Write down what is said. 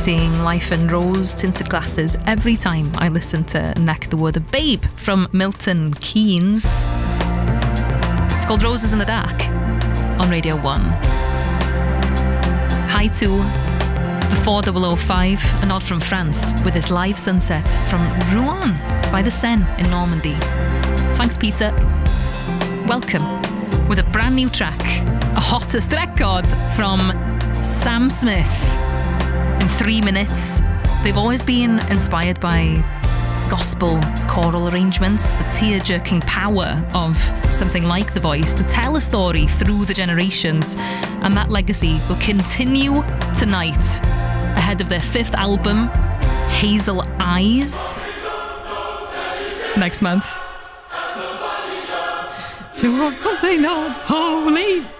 seeing life in rose-tinted glasses every time I listen to Neck the Wood. Babe from Milton Keynes. It's called Roses in the Dark on Radio 1. Hi to the 4005, a nod from France with his live sunset from Rouen by the Seine in Normandy. Thanks, Peter. Welcome with a brand new track, a hottest record from Sam Smith. In 3 minutes, they've always been inspired by gospel choral arrangements, the tear-jerking power of something like The Voice to tell a story through the generations, and that legacy will continue tonight ahead of their 5th album, Hazel Eyes, next month. To something not holy.